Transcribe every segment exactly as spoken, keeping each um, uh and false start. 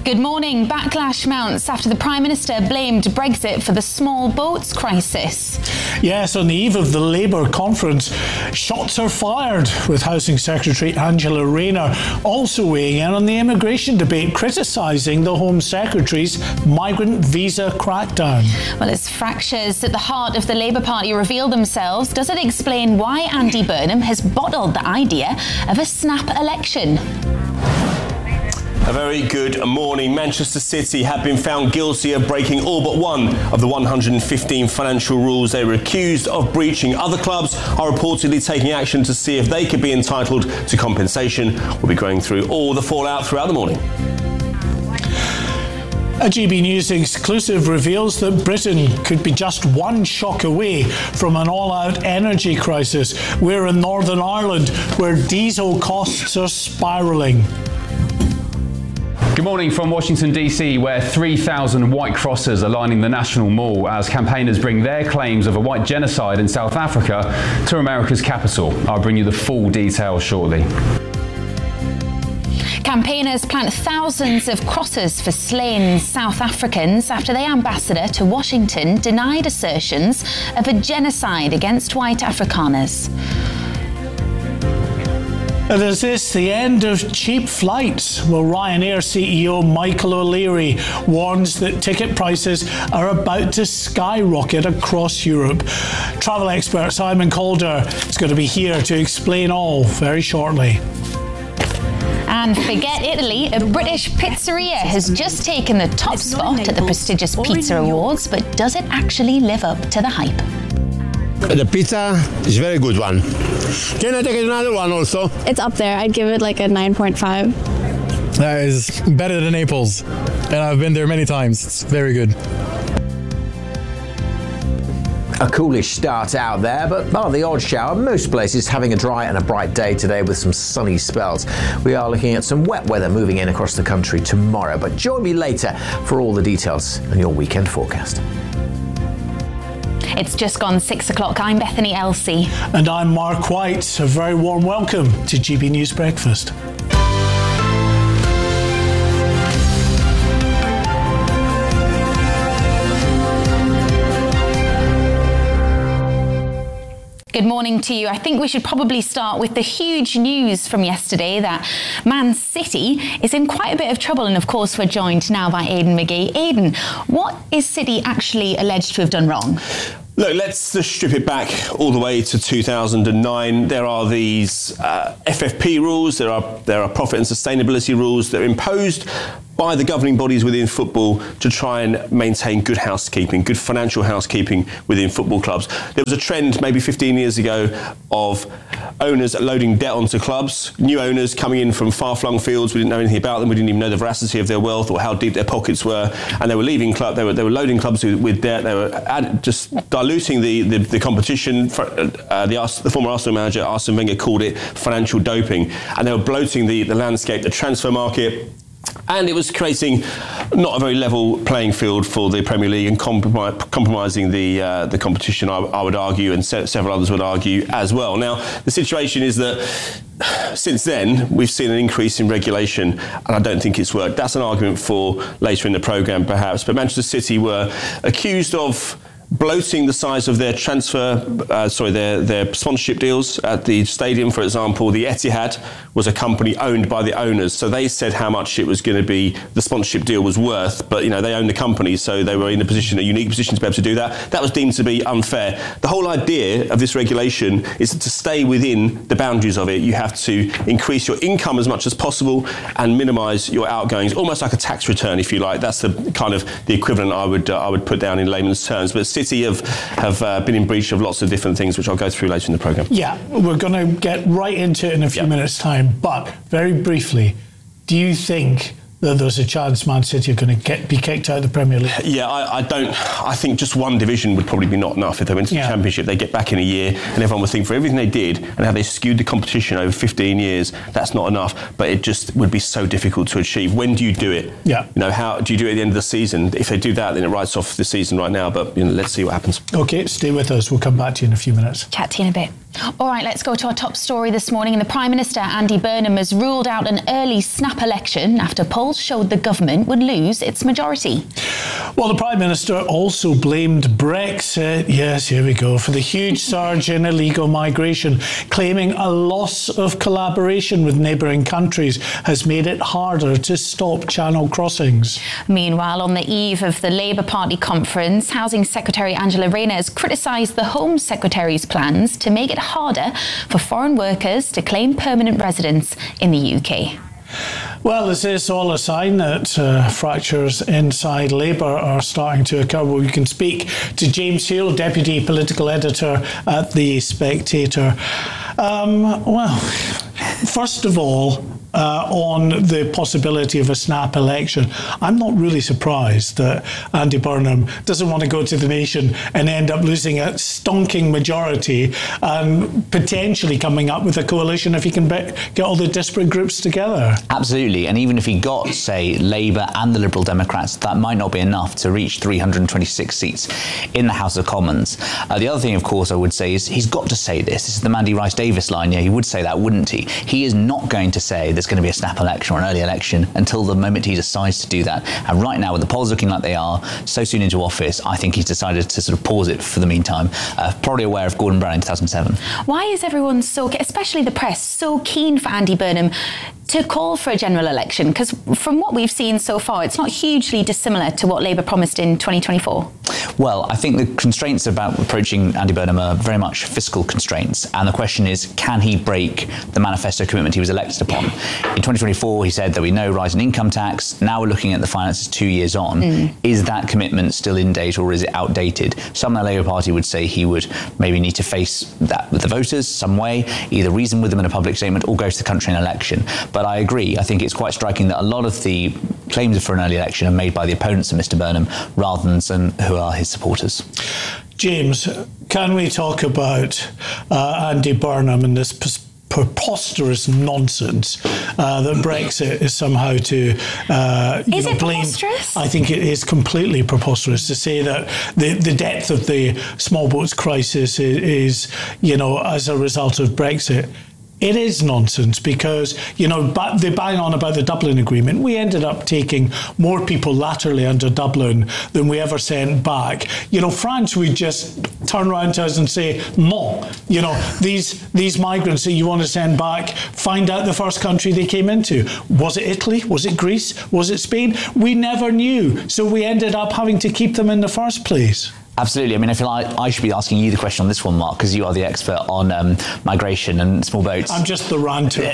Good morning. Backlash mounts after the Prime Minister blamed Brexit for the small boats crisis. Yes, on the eve of the Labour conference, shots are fired, with Housing Secretary Angela Rayner also weighing in on the immigration debate, criticising the Home Secretary's migrant visa crackdown. Well, as fractures at the heart of the Labour Party reveal themselves, does it explain why Andy Burnham has bottled the idea of a snap election? A very good morning. Manchester City have been found guilty of breaking all but one of the one hundred fifteen financial rules they were accused of breaching. Other clubs are reportedly taking action to see if they could be entitled to compensation. We'll be going through all the fallout throughout the morning. A G B News exclusive reveals that Britain could be just one shock away from an all-out energy crisis. We're in Northern Ireland, where diesel costs are spiralling. Good morning from Washington, D C, where three thousand white crosses are lining the National Mall as campaigners bring their claims of a white genocide in South Africa to America's capital. I'll bring you the full details shortly. Campaigners plant thousands of crosses for slain South Africans after their ambassador to Washington denied assertions of a genocide against white Afrikaners. And is this the end of cheap flights? Well, Ryanair C E O Michael O'Leary warns that ticket prices are about to skyrocket across Europe. Travel expert Simon Calder is going to be here to explain all very shortly. And forget Italy, a British pizzeria has just taken the top spot at the prestigious Pizza Awards, but does it actually live up to the hype? The pizza is a very good one. Can I take another one also? It's up there. I'd give it like a nine point five. That is better than Naples, and I've been there many times. It's very good. A coolish start out there, but bar the odd shower, most places having a dry and a bright day today with some sunny spells. We are looking at some wet weather moving in across the country tomorrow, but join me later for all the details and your weekend forecast. It's just gone six o'clock. I'm Bethany Elsey. And I'm Mark White. A very warm welcome to G B News Breakfast. Good morning to you. I think we should probably start with the huge news from yesterday that Man City is in quite a bit of trouble. And of course, we're joined now by Aidan McGee. Aidan, what is City actually alleged to have done wrong? Look, let's just strip it back all the way to two thousand nine. There are these uh, F F P rules, there are there are profit and sustainability rules that are imposed by the governing bodies within football to try and maintain good housekeeping, good financial housekeeping within football clubs. There was a trend maybe fifteen years ago of owners loading debt onto clubs, new owners coming in from far-flung fields. We didn't know anything about them. We didn't even know the veracity of their wealth or how deep their pockets were. And they were leaving club. They were they were loading clubs with, with debt. They were add, just diluting the the, the competition. For, uh, the, the former Arsenal manager Arsene Wenger called it financial doping, and they were bloating the, the landscape, the transfer market. And it was creating not a very level playing field for the Premier League and compromi- compromising the uh, the competition, I, I would argue, and se- several others would argue as well. Now, the situation is that since then, we've seen an increase in regulation, and I don't think it's worked. That's an argument for later in the programme, perhaps. But Manchester City were accused of bloating the size of their transfer, uh, sorry, their, their sponsorship deals at the stadium. For example, the Etihad was a company owned by the owners, so they said how much it was going to be, the sponsorship deal was worth, but you know, they owned the company, so they were in a position, a unique position to be able to do that. That was deemed to be unfair. The whole idea of this regulation is that to stay within the boundaries of it, you have to increase your income as much as possible and minimise your outgoings, almost like a tax return, if you like. That's the kind of the equivalent I would uh, I would put down in layman's terms. But City have, have uh, been in breach of lots of different things, which I'll go through later in the programme. Yeah, we're going to get right into it in a few yep. minutes' time. But very briefly, do you think that there's a chance Man City are going to get be kicked out of the Premier League? Yeah, I, I don't. I think just one division would probably be not enough. If they went to yeah. the Championship, they get back in a year, and everyone would think for everything they did and how they skewed the competition over fifteen years, that's not enough. But it just would be so difficult to achieve. When do you do it? Yeah. You know, how do you do it at the end of the season? If they do that, then it writes off the season right now. But you know, let's see what happens. Okay, stay with us. We'll come back to you in a few minutes. Chat to you in a bit. All right, let's go to our top story this morning. The Prime Minister, Andy Burnham, has ruled out an early snap election after polls showed the government would lose its majority. Well, the Prime Minister also blamed Brexit, yes, here we go, for the huge surge in illegal migration, claiming a loss of collaboration with neighbouring countries has made it harder to stop channel crossings. Meanwhile, on the eve of the Labour Party conference, Housing Secretary Angela Rayner has criticised the Home Secretary's plans to make it harder for foreign workers to claim permanent residence in the U K. Well, is this all a sign that uh, fractures inside Labour are starting to occur? Well, we can speak to James Hill, Deputy Political Editor at The Spectator. Um, well, first of all, Uh, on the possibility of a snap election, I'm not really surprised that Andy Burnham doesn't want to go to the nation and end up losing a stonking majority and potentially coming up with a coalition if he can be- get all the disparate groups together. Absolutely, and even if he got, say, Labour and the Liberal Democrats, that might not be enough to reach three hundred twenty-six seats in the House of Commons. Uh, the other thing, of course, I would say is he's got to say this. This is the Mandy Rice-Davies line. Yeah, he would say that, wouldn't he? He is not going to say there's going to be a snap election or an early election until the moment he decides to do that. And right now, with the polls looking like they are so soon into office, I think he's decided to sort of pause it for the meantime. Uh, probably aware of Gordon Brown in two thousand seven. Why is everyone so, especially the press, so keen for Andy Burnham to call for a general election? Because from what we've seen so far, it's not hugely dissimilar to what Labour promised in twenty twenty-four. Well, I think the constraints about approaching Andy Burnham are very much fiscal constraints. And the question is, can he break the manifesto commitment he was elected upon? In twenty twenty-four, he said that we know rise in income tax. Now we're looking at the finances two years on. Mm. Is that commitment still in date or is it outdated? Some in the Labour Party would say he would maybe need to face that with the voters some way, either reason with them in a public statement or go to the country in an election. But I agree. I think it's quite striking that a lot of the claims for an early election are made by the opponents of Mister Burnham rather than some who are his supporters. James, can we talk about uh, Andy Burnham and this p- preposterous nonsense uh, that Brexit is somehow to uh, you is know, it blame? Preposterous? I think it is completely preposterous to say that the, the depth of the small boats crisis is, is, you know, as a result of Brexit. It is nonsense because, you know, ba- they bang on about the Dublin Agreement. We ended up taking more people laterally under Dublin than we ever sent back. You know, France would just turn around to us and say, no, you know, these these migrants that you want to send back, find out the first country they came into. Was it Italy? Was it Greece? Was it Spain? We never knew. So we ended up having to keep them in the first place. Absolutely. I mean, I feel like I should be asking you the question on this one, Mark, because you are the expert on um, migration and small boats. I'm just the ranter.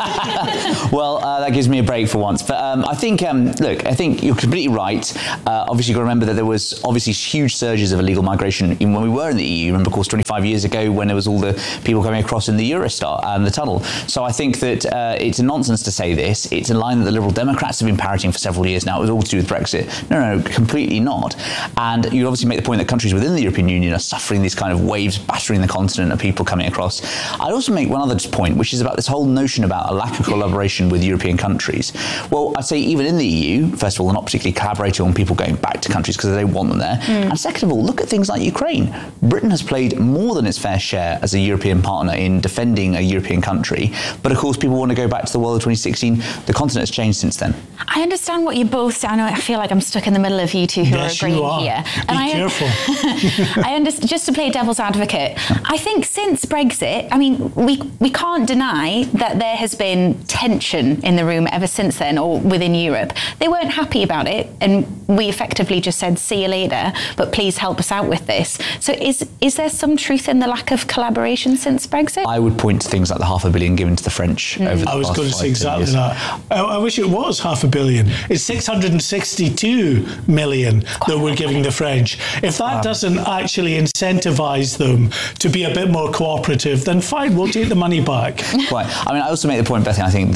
Well, uh, that gives me a break for once. But um, I think, um, look, I think you're completely right. Uh, obviously, you've got to remember that there was obviously huge surges of illegal migration even when we were in the E U. Remember, of course, twenty-five years ago when there was all the people coming across in the Eurostar and the tunnel. So I think that uh, it's a nonsense to say this. It's a line that the Liberal Democrats have been parroting for several years now. It was all to do with Brexit. No, no, completely not. And you obviously make the point that countries within the European Union are suffering these kind of waves battering the continent of people coming across. I'd also make one other point, which is about this whole notion about a lack of collaboration with European countries. Well, I'd say even in the E U, first of all, they're not particularly collaborating on people going back to countries because they don't want them there. Mm. And second of all, look at things like Ukraine. Britain has played more than its fair share as a European partner in defending a European country. But of course, people want to go back to the world of twenty sixteen. The continent has changed since then. I understand what you both say. I know I feel like I'm stuck in the middle of you two who yes, are agreeing you are. here. Be and I, careful. I understand, just to play devil's advocate, I think since Brexit, I mean, we we can't deny that there has been tension in the room ever since then, or within Europe. They weren't happy about it, and we effectively just said, see you later, but please help us out with this. So is is there some truth in the lack of collaboration since Brexit? I would point to things like the half a billion given to the French mm. over the I was past going to five, say exactly years. that. I, I wish it was half a billion. It's six hundred sixty-two million that we're giving the French. If that um, doesn't actually incentivise them to be a bit more cooperative, then fine, we'll take the money back. Right. I mean, I also make the point, Bethany, I think that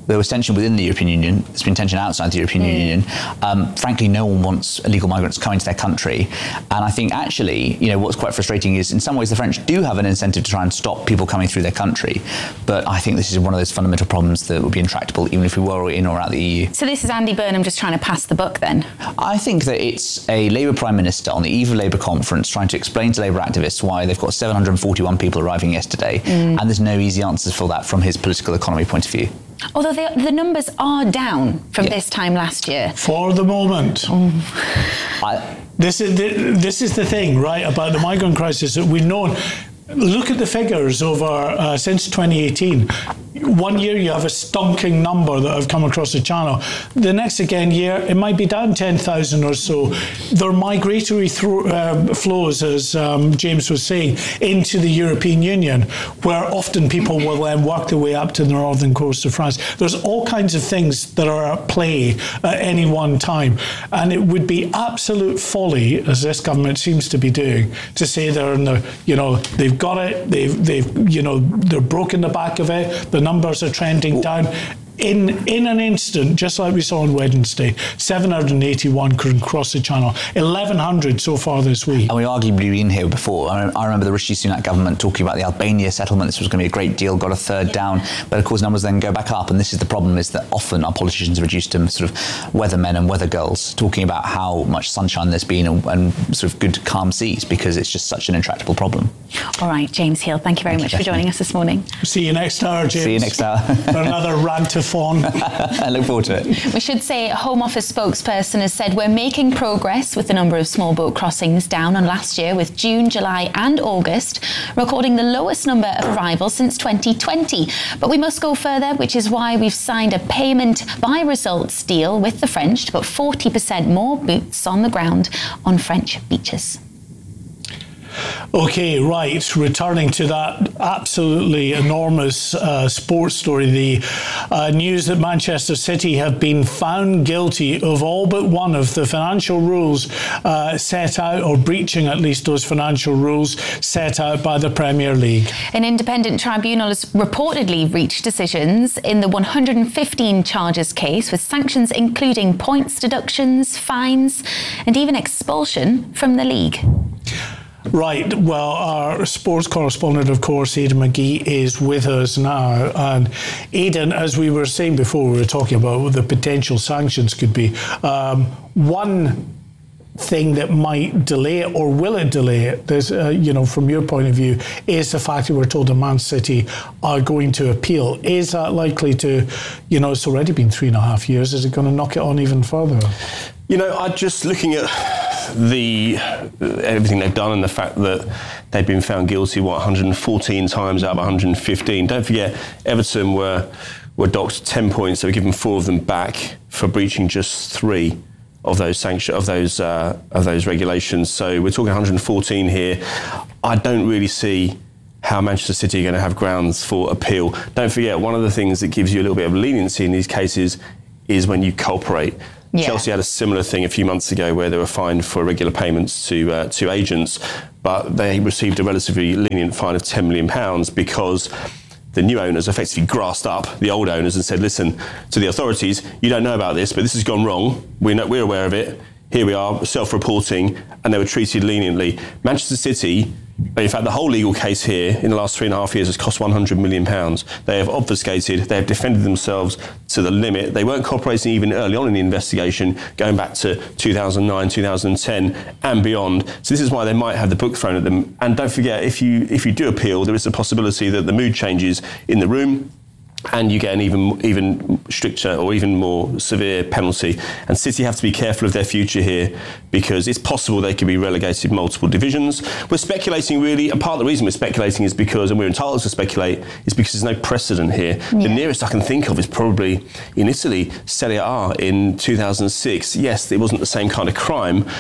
there was tension within the European Union. There's been tension outside the European mm. Union. Um, frankly, no one wants illegal migrants coming to their country. And I think actually, you know, what's quite frustrating is in some ways the French do have an incentive to try and stop people coming through their country. But I think this is one of those fundamental problems that would be intractable even if we were in or out the E U. So this is Andy Burnham just trying to pass the buck then? I think that it's a Labour Prime Minister on the eve of Labour conference trying to explain to Labour activists why they've got seven hundred forty-one people arriving yesterday. Mm. And there's no easy answers for that from his political economy point of view. Although the, the numbers are down from yeah. this time last year. For the moment. Oh. I, this is the, this is the thing, right, about the migrant crisis that we've known. Look at the figures over uh, since twenty eighteen. One year you have a stonking number that have come across the channel. The next again year it might be down ten thousand or so. There are migratory thro- uh, flows, as um, James was saying, into the European Union, where often people will then work their way up to the northern coast of France. There's all kinds of things that are at play at any one time, and it would be absolute folly, as this government seems to be doing, to say they're in the, you know, they've got it, they've, they've, you know, they're broken the back of it, the numbers are trending down. In in an instant, just like we saw on Wednesday, seven hundred eighty-one could cross the channel, eleven hundred so far this week. And we arguably been here before. I, I remember the Rishi Sunak government talking about the Albania settlement. This was going to be a great deal, got a third down. But of course, numbers then go back up. And this is the problem, is that often our politicians are reduced to sort of weathermen and weather girls talking about how much sunshine there's been and, and sort of good, calm seas, because it's just such an intractable problem. All right, James Hill, thank you very thank much you. for joining us this morning. See you next hour, James. See you next hour. For another rant of fun. I look forward to it. We should say a Home Office spokesperson has said we're making progress with the number of small boat crossings down on last year, with June, July and August recording the lowest number of arrivals since twenty twenty. But we must go further, which is why we've signed a payment by results deal with the French to put forty percent more boots on the ground on French beaches. Okay, right. Returning to that absolutely enormous uh, sports story, the uh, news that Manchester City have been found guilty of all but one of the financial rules uh, set out, or breaching at least those financial rules set out by the Premier League. An independent tribunal has reportedly reached decisions in the one hundred fifteen charges case, with sanctions including points deductions, fines, and even expulsion from the league. Right, well, our sports correspondent, of course, Aidan McGee, is with us now. And Aidan, as we were saying before, we were talking about what the potential sanctions could be. Um, one thing that might delay it, or will it delay it, there's, uh, you know, from your point of view, is the fact that we're told that Man City are going to appeal. Is that likely to, you know, it's already been three and a half years, is it going to knock it on even further? You know, I'm just looking at the everything they've done and the fact that they've been found guilty, what, one hundred fourteen times out of one hundred fifteen. Don't forget, Everton were were docked ten points. They were given four of them back for breaching just three of those sanction of those uh, of those regulations. So we're talking one hundred fourteen here. I don't really see how Manchester City are going to have grounds for appeal. Don't forget, one of the things that gives you a little bit of leniency in these cases is when you cooperate. Yeah. Chelsea had a similar thing a few months ago where they were fined for irregular payments to uh, to agents, but they received a relatively lenient fine of ten million pounds because the new owners effectively grassed up the old owners and said, listen, to the authorities, you don't know about this, but this has gone wrong. We know, we're aware of it. Here we are, self-reporting, and they were treated leniently. Manchester City, in fact, the whole legal case here in the last three and a half years has cost one hundred million pounds. They have obfuscated, they have defended themselves to the limit. They weren't cooperating even early on in the investigation, going back to two thousand nine, two thousand ten and beyond. So this is why they might have the book thrown at them. And don't forget, if you if you do appeal, there is a possibility that the mood changes in the room, and you get an even even stricter or even more severe penalty. And City have to be careful of their future here, because it's possible they could be relegated multiple divisions. We're speculating, really, and part of the reason we're speculating is because, and we're entitled to speculate, is because there's no precedent here. Yeah. The nearest I can think of is probably in Italy, Serie A in two thousand six. Yes, it wasn't the same kind of crime,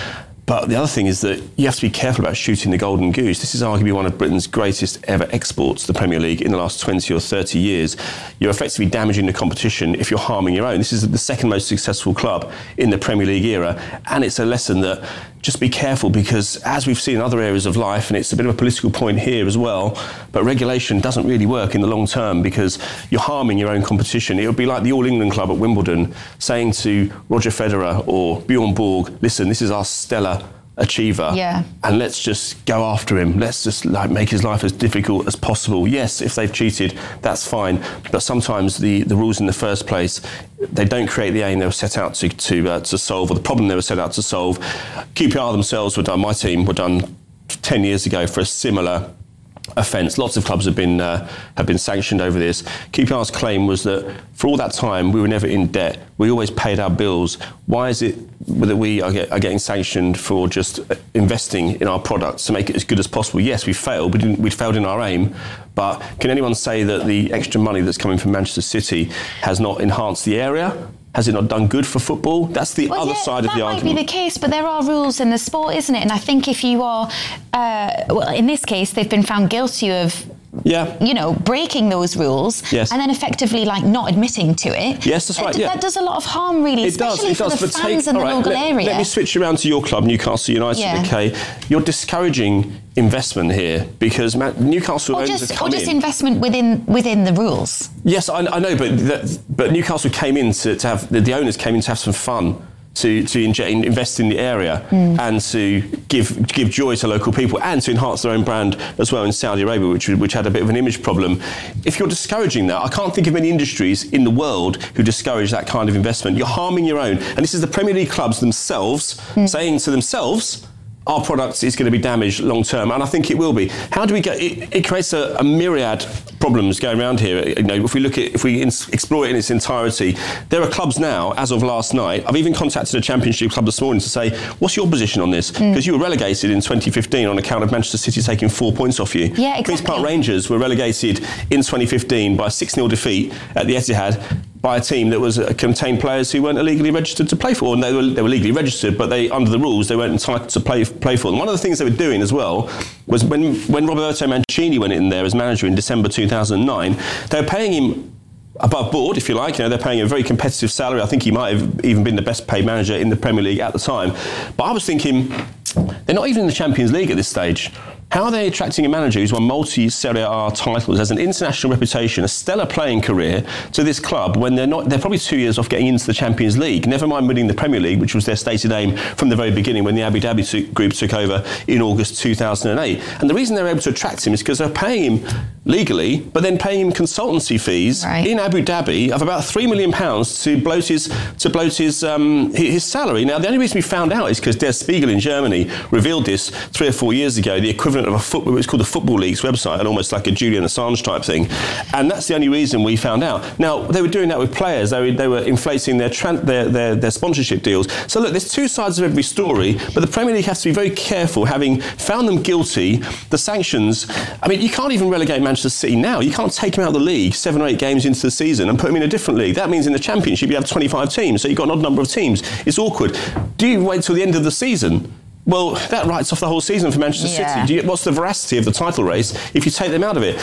But the other thing is that you have to be careful about shooting the golden goose. This is arguably one of Britain's greatest ever exports, the Premier League, in the last twenty or thirty years. You're effectively damaging the competition if you're harming your own. This is the second most successful club in the Premier League era, and it's a lesson that just be careful, because as we've seen in other areas of life, and it's a bit of a political point here as well, but regulation doesn't really work in the long term because you're harming your own competition. It would be like the All England club at Wimbledon saying to Roger Federer or Bjorn Borg, listen, this is our stellar achiever, yeah. and let's just go after him. Let's just like make his life as difficult as possible. Yes, if they've cheated, that's fine, but sometimes the, the rules in the first place, they don't create the aim they were set out to to, uh, to solve, or the problem they were set out to solve. Q P R themselves were done, my team were done ten years ago for a similar offence. Lots of clubs have been uh, have been sanctioned over this. Q P R's claim was that for all that time we were never in debt. We always paid our bills. Why is it that we are, get, are getting sanctioned for just investing in our products to make it as good as possible? Yes, we failed. We didn't. We failed in our aim. But can anyone say that the extra money that's coming from Manchester City has not enhanced the area? Has it not done good for football? That's the well, other yeah, side of the argument. That might be the case, but there are rules in the sport, isn't it? And I think if you are, uh, well, in this case, they've been found guilty of, yeah, you know, breaking those rules, yes. and then effectively like not admitting to it. Yes, that's right. It, yeah. That does a lot of harm, really, it especially does, it for does, the but fans take, in the right, local let, area. Let me switch around to your club, Newcastle United. Yeah. Okay, you're discouraging investment here because Newcastle or owners just, have come or just in. investment within within the rules. Yes, I, I know, but that, but Newcastle came in to, to have the, the owners came in to have some fun. To, to inject, invest in the area mm. and to give give joy to local people and to enhance their own brand as well in Saudi Arabia, which which had a bit of an image problem. If you're discouraging that, I can't think of many industries in the world who discourage that kind of investment. You're harming your own. And this is the Premier League clubs themselves mm. saying to themselves, our product is going to be damaged long term, and I think it will be. How do we get it? It creates a, a myriad problems going around here. You know, if we look at, if we ins- explore it in its entirety, there are clubs now, as of last night. I've even contacted a Championship club this morning to say, what's your position on this? Because mm. you were relegated in twenty fifteen on account of Manchester City taking four points off you. Yeah, exactly. Queen's Park Rangers were relegated in twenty fifteen by a six nil defeat at the Etihad by a team that was uh, contained players who weren't illegally registered to play for, and they were, they were legally registered, but they, under the rules, they weren't entitled to play play for them. One of the things they were doing as well was when when Roberto Mancini went in there as manager in December two thousand nine, they were paying him above board, if you like. You know, they're paying a very competitive salary. I think he might have even been the best paid manager in the Premier League at the time. But I was thinking, they're not even in the Champions League at this stage. How are they attracting a manager who's won multi-Serie A titles, has an international reputation, a stellar playing career to this club when they're not? They're probably two years off getting into the Champions League. Never mind winning the Premier League, which was their stated aim from the very beginning when the Abu Dhabi to- group took over in August two thousand eight. And the reason they're able to attract him is because they're paying him legally, but then paying him consultancy fees right. in Abu Dhabi of about three million pounds to bloat his to bloat his um, his salary. Now, the only reason we found out is because Der Spiegel in Germany revealed this three or four years ago. The equivalent of a football, it's called the Football League's website, and almost like a Julian Assange type thing. And that's the only reason we found out. Now, they were doing that with players. They were, they were inflating their, tran- their, their their sponsorship deals. So look, there's two sides of every story, but the Premier League has to be very careful, having found them guilty. The sanctions, I mean, you can't even relegate Manchester City now. You can't take them out of the league seven or eight games into the season and put them in a different league. That means in the Championship you have twenty-five teams, so you've got an odd number of teams. It's awkward. Do you wait till the end of the season? Well, that writes off the whole season for Manchester yeah. City. Do you, what's the veracity of the title race if you take them out of it?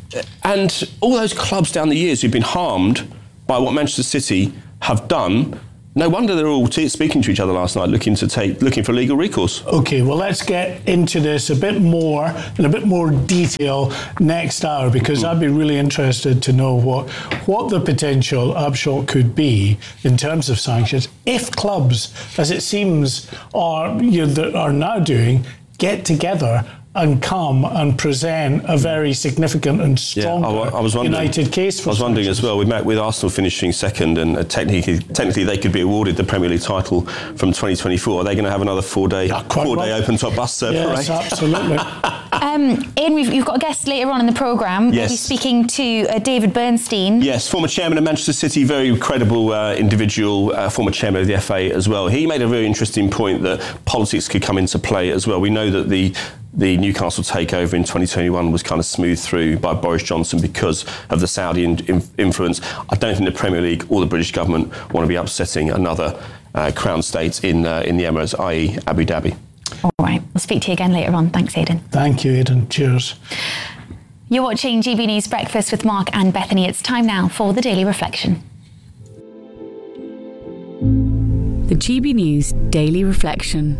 And all those clubs down the years who've been harmed by what Manchester City have done, no wonder they're all t- speaking to each other last night, looking to take, looking for legal recourse. Okay, well, let's get into this a bit more in a bit more detail next hour, because mm. I'd be really interested to know what what the potential upshot could be in terms of sanctions if clubs, as it seems, are you know, that are now doing, get together and come and present a very significant and stronger yeah, I, I was United case for I was wondering sanctions. as well, we met with Arsenal finishing second, and uh, technically technically they could be awarded the Premier League title from twenty twenty-four. Are they going to have another four-day yeah, four-day right. open-top bus uh, yes, parade? absolutely. um, Ian, we've, you've got a guest later on in the programme. Yes. We'll be speaking to uh, David Bernstein. Yes, former chairman of Manchester City, very credible uh, individual, uh, former chairman of the F A as well. He made a very interesting point that politics could come into play as well. We know that the The Newcastle takeover in twenty twenty-one was kind of smoothed through by Boris Johnson because of the Saudi in, in, influence. I don't think the Premier League or the British government want to be upsetting another uh, crown state in uh, in the Emirates, that is. Abu Dhabi. right, we'll speak to you again later on. Thanks, Aidan. Thank you, Aidan. Cheers. You're watching G B News Breakfast with Mark and Bethany. It's time now for the Daily Reflection. The G B News Daily Reflection.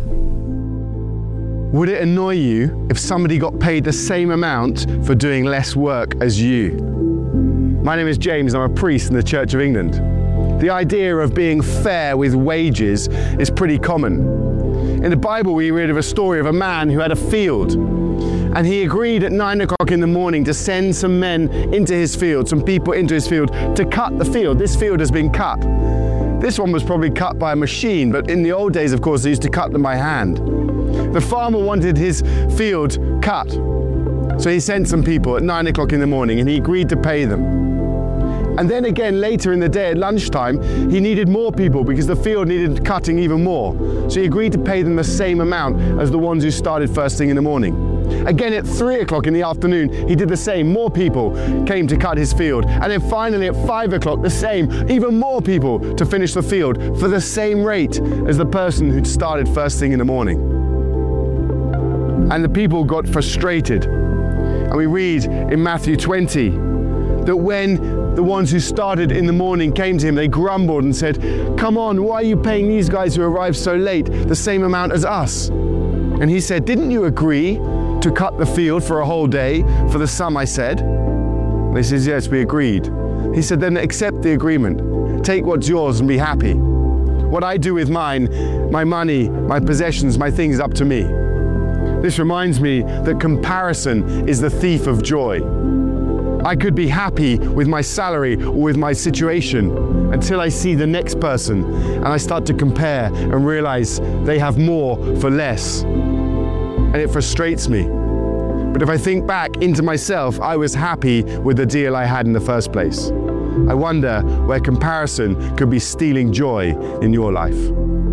Would it annoy you if somebody got paid the same amount for doing less work as you? My name is James, I'm a priest in the Church of England. The idea of being fair with wages is pretty common. In the Bible, we read of a story of a man who had a field, and he agreed at nine o'clock in the morning to send some men into his field, some people into his field, to cut the field. This field has been cut. This one was probably cut by a machine, but in the old days, of course, they used to cut them by hand. The farmer wanted his field cut, so he sent some people at nine o'clock in the morning, and he agreed to pay them. And then again, later in the day at lunchtime, he needed more people because the field needed cutting even more. So he agreed to pay them the same amount as the ones who started first thing in the morning. Again, at three o'clock in the afternoon, he did the same. More people came to cut his field. And then finally at five o'clock, the same, even more people to finish the field for the same rate as the person who'd started first thing in the morning. And the people got frustrated. And we read in Matthew twenty that when the ones who started in the morning came to him, they grumbled and said, "Come on, why are you paying these guys who arrived so late the same amount as us?" And he said, "Didn't you agree to cut the field for a whole day for the sum I said?" And they said, "Yes, we agreed." He said, "Then accept the agreement. Take what's yours and be happy. What I do with mine, my money, my possessions, my things, is up to me." This reminds me that comparison is the thief of joy. I could be happy with my salary or with my situation until I see the next person and I start to compare and realize they have more for less. And it frustrates me. But if I think back into myself, I was happy with the deal I had in the first place. I wonder where comparison could be stealing joy in your life.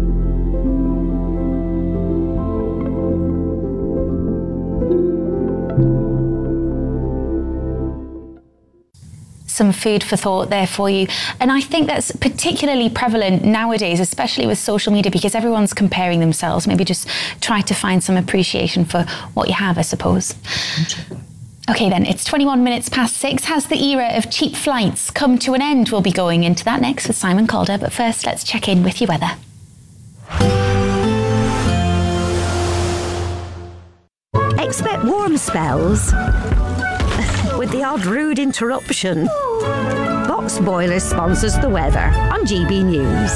Some food for thought there for you. And I think that's particularly prevalent nowadays, especially with social media, because everyone's comparing themselves. Maybe just try to find some appreciation for what you have, I suppose. Okay then, it's twenty-one minutes past six. Has the era of cheap flights come to an end? We'll be going into that next with Simon Calder. But first, let's check in with your weather. Expect warm spells with the odd rude interruption. Box Boiler sponsors the weather on G B News.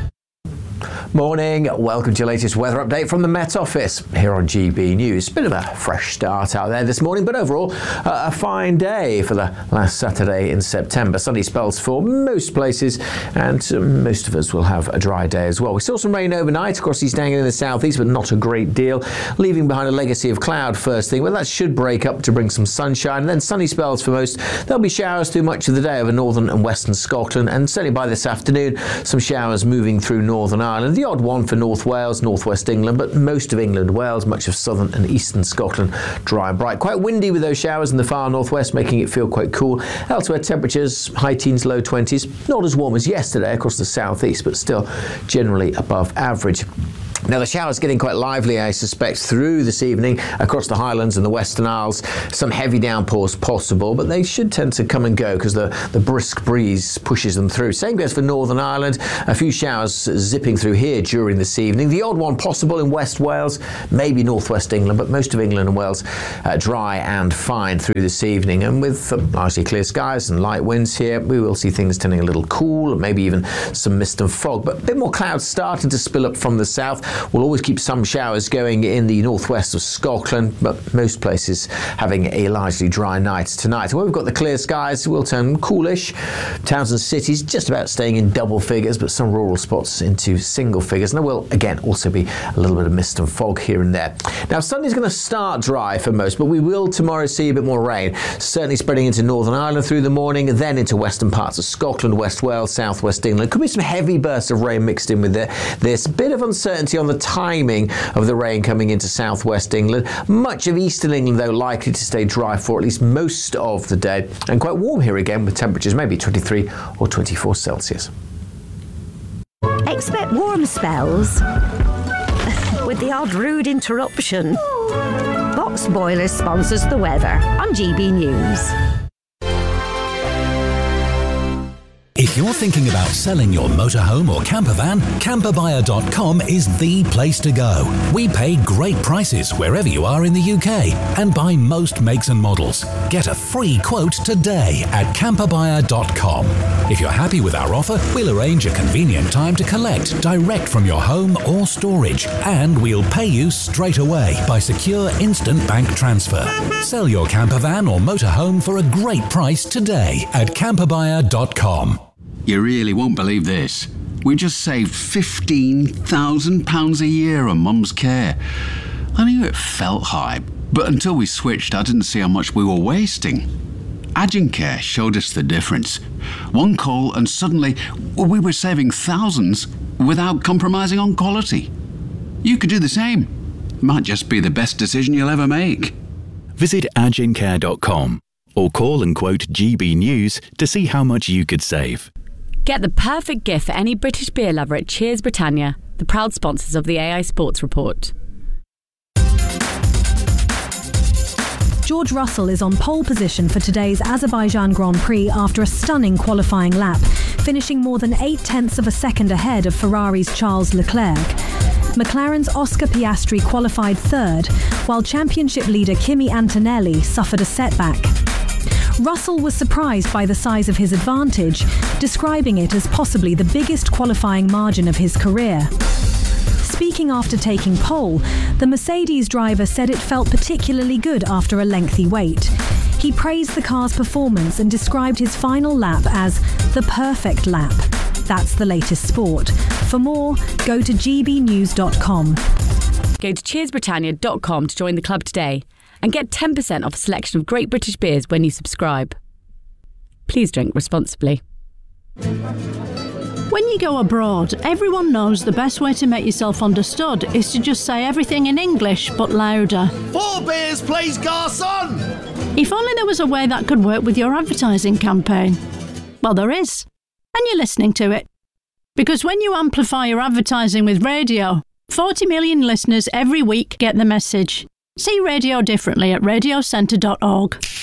Morning, welcome to your latest weather update from the Met Office here on G B News. Bit of a fresh start out there this morning, but overall uh, a fine day for the last Saturday in September. Sunny spells for most places, and uh, most of us will have a dry day as well. We saw some rain overnight across East Anglia in the southeast, but not a great deal, leaving behind a legacy of cloud first thing. Well, that should break up to bring some sunshine, and then sunny spells for most. There'll be showers through much of the day over northern and western Scotland, and certainly by this afternoon, some showers moving through Northern Ireland. The odd one for North Wales, northwest England, but most of England, Wales, much of southern and eastern Scotland, dry and bright. Quite windy with those showers in the far northwest, making it feel quite cool. Elsewhere, temperatures high teens, low twenties. Not as warm as yesterday across the southeast, but still generally above average. Now, the showers getting quite lively, I suspect, through this evening across the Highlands and the Western Isles. Some heavy downpours possible, but they should tend to come and go because the, the brisk breeze pushes them through. Same goes for Northern Ireland. A few showers zipping through here during this evening. The odd one possible in West Wales, maybe northwest England, but most of England and Wales uh, dry and fine through this evening. And with uh, largely clear skies and light winds here, we will see things turning a little cool, maybe even some mist and fog. But a bit more clouds starting to spill up from the south. We'll always keep some showers going in the northwest of Scotland, but most places having a largely dry night tonight. Where we've got the clear skies, will turn coolish. Towns and cities just about staying in double figures, but some rural spots into single figures. And there will, again, also be a little bit of mist and fog here and there. Now, Sunday's going to start dry for most, but we will tomorrow see a bit more rain, certainly spreading into Northern Ireland through the morning, then into western parts of Scotland, West Wales, southwest England. Could be some heavy bursts of rain mixed in with this. Bit of uncertainty on the timing of the rain coming into southwest England. Much of eastern England, though, likely to stay dry for at least most of the day, and quite warm here again with temperatures maybe twenty-three or twenty-four Celsius. Expect warm spells with the odd rude interruption. Box Boilers sponsors the weather on G B News. If you're thinking about selling your motorhome or camper van, camper buyer dot com is the place to go. We pay great prices wherever you are in the U K and buy most makes and models. Get a free quote today at camper buyer dot com. If you're happy with our offer, we'll arrange a convenient time to collect direct from your home or storage, and we'll pay you straight away by secure instant bank transfer. Sell your camper van or motorhome for a great price today at camper buyer dot com. You really won't believe this. We just saved fifteen thousand pounds a year on Mum's care. I knew it felt high, but until we switched, I didn't see how much we were wasting. Agencare showed us the difference. One call and suddenly we were saving thousands without compromising on quality. You could do the same. Might just be the best decision you'll ever make. Visit agencare dot com or call and quote G B News to see how much you could save. Get the perfect gift for any British beer lover at Cheers Britannia, the proud sponsors of the A I Sports Report. George Russell is on pole position for today's Azerbaijan Grand Prix after a stunning qualifying lap, finishing more than eight tenths of a second ahead of Ferrari's Charles Leclerc. McLaren's Oscar Piastri qualified third, while championship leader Kimi Antonelli suffered a setback. Russell was surprised by the size of his advantage, describing it as possibly the biggest qualifying margin of his career. Speaking after taking pole, the Mercedes driver said it felt particularly good after a lengthy wait. He praised the car's performance and described his final lap as the perfect lap. That's the latest sport. For more, go to g b news dot com. Go to cheers britannia dot com to join the club today and get ten percent off a selection of great British beers when you subscribe. Please drink responsibly. When you go abroad, everyone knows the best way to make yourself understood is to just say everything in English but louder. Four beers, please, garçon! If only there was a way that could work with your advertising campaign. Well, there is. And you're listening to it. Because when you amplify your advertising with radio, forty million listeners every week get the message. See radio differently at radio centre dot org.